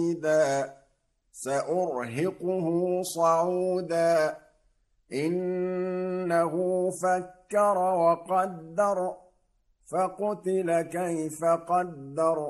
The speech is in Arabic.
سأرهقه صعودا إنه فكر وقدر فقتل كيف قدر